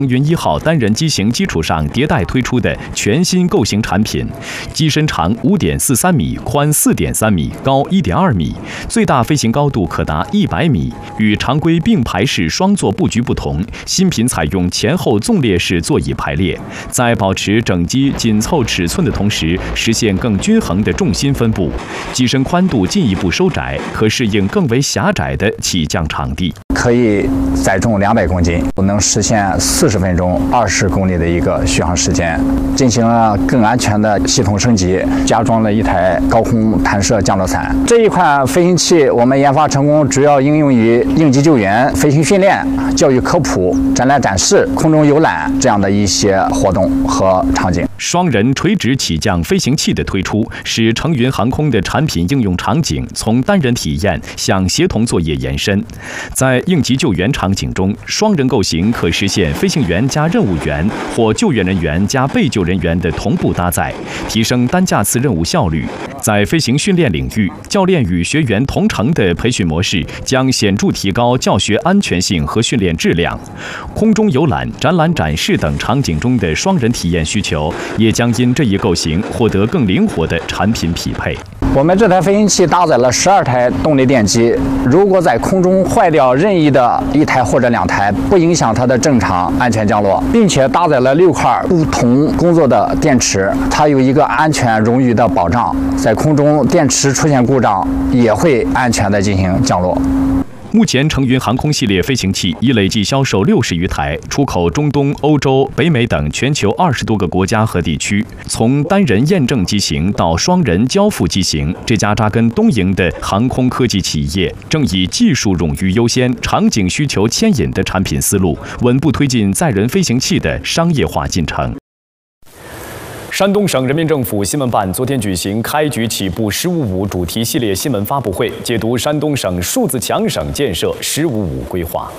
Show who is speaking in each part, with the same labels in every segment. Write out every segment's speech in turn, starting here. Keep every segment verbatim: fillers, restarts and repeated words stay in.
Speaker 1: 云一号单人机型基础上迭代推出的全新构型产品，机身长 五点四三米，宽 四点三米，高 一点二米，最大飞行高度可达一百米。与常规并排式双座布局不同，新品采用前后纵列式座椅排列，在保持整机紧凑尺寸的同时，实现更均衡的重心分布。机身宽度进一步收窄，可适应更为狭窄的起降场地。
Speaker 2: 可以载重两百公斤，能实现四十分钟二十公里的一个续航时间。进行了更安全的系统升级，加装了一台高空弹射降落伞。这一款飞行器我们研发成功，主要应用于应急救援、飞行训练、教育科普、展览展示、空中游览这样的一些活动和场景。
Speaker 1: 双人垂直起降飞行器的推出，使成云航空的产品应用场景从单人体验向协同作业延伸，在 应急救援场景中，双人构型可实现飞行员加任务员或救援人员加被救人员的同步搭载，提升单架次任务效率。在飞行训练领域，教练与学员同乘的培训模式将显著提高教学安全性和训练质量。空中游览、展览展示等场景中的双人体验需求，也将因这一构型获得更灵活的产品匹配。
Speaker 2: 我们这台飞行器搭载了十二台动力电机，如果在空中坏掉任意的一台或者两台，不影响它的正常安全降落，并且搭载了六块不同工作的电池，它有一个安全冗余的保障，在空中电池出现故障也会安全的进行降落。
Speaker 1: 目前，成云航空系列飞行器已累计销售六十余台，出口中东、欧洲、北美等全球二十多个国家和地区。从单人验证机型到双人交付机型，这家扎根东营的航空科技企业，正以技术冗余优先、场景需求牵引的产品思路，稳步推进载人飞行器的商业化进程。 山东省人民政府新闻办昨天举行开局起步“十五五”主题系列新闻发布会，解读山东省数字强省建设“十五五”规划。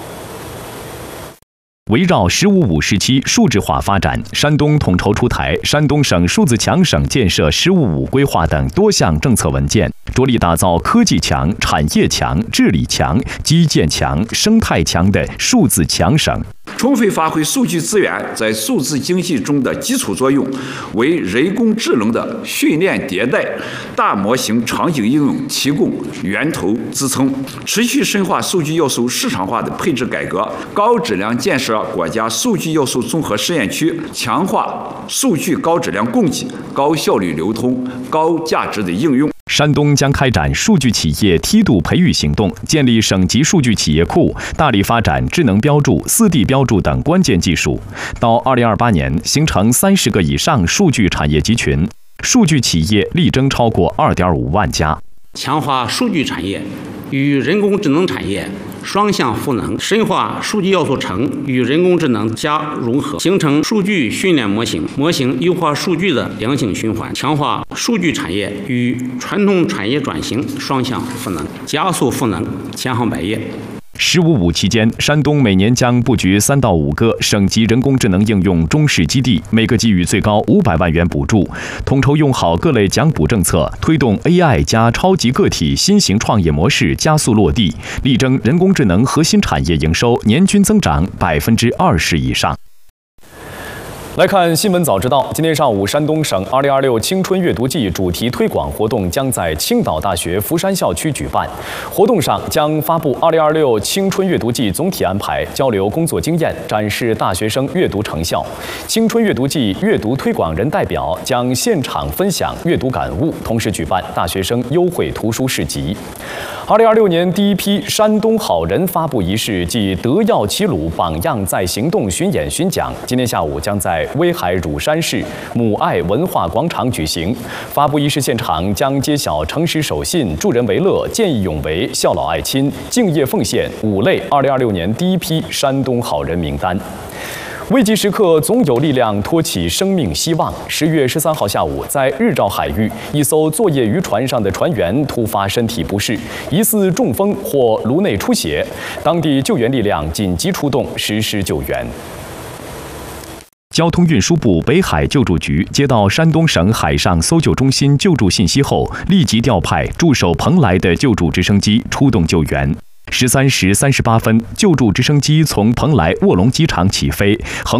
Speaker 1: 围绕“十五五”时期数字化发展，山东统筹出台《山东省数字强省建设“十五五”规划》等多项政策文件，着力打造科技强、产业强、治理强、基建强、生态强的数字强省。
Speaker 3: 充分发挥数据资源在数字经济中的基础作用，为人工智能的训练迭代、大模型场景应用提供源头支撑，持续深化数据要素市场化的配置改革，高质量建设国家数据要素综合试验区，强化数据高质量供给、高效率流通、高价值的应用。
Speaker 1: 山东将开展数据企业梯度培育行动，建立省级数据企业库，大力发展智能标注、四 D 标注等关键技术。到二零二八年，形成三十个以上数据产业集群，数据企业力争超过二点五万家。
Speaker 4: 强化数据产业与人工智能产业 双向赋能，深化数据要素层与人工智能加融合，形成数据训练模型、模型优化数据的良性循环，强化数据产业与传统产业转型双向赋能，加速赋能，千行百业。
Speaker 1: 十五五期间，山东每年将布局三到五个省级人工智能应用中试基地，每个给予最高五百万元补助，统筹用好各类奖补政策，推动 A I 加超级个体新型创业模式加速落地，力争人工智能核心产业营收年均增长百分之二十以上。 来看新闻早知道，今天上午，山东省二零二六青春阅读季主题推广活动将在青岛大学福山校区举办。活动上将发布二零二六青春阅读季总体安排，交流工作经验，展示大学生阅读成效。青春阅读季阅读推广人代表将现场分享阅读感悟，同时举办大学生优惠图书市集。二零二六年第一批山东好人发布仪式暨德耀齐鲁榜样在行动巡演巡讲，今天下午将在 威海乳山市母爱文化广场举行。发布仪式现场将揭晓诚实守信、助人为乐、见义勇为、孝老爱亲、敬业奉献五类二零二六年第一批山东好人名单。 危急时刻总有力量托起生命希望。十月十三号下午，在日照海域，一艘作业渔船上的船员突发身体不适，疑似中风或颅内出血，当地救援力量紧急出动实施救援。 交通运输部北海救助局接到山东省海上搜救中心救助信息后，立即调派驻守蓬莱的救助直升机出动救援。十三时三十八分，救助直升机从蓬莱卧龙机场起飞，横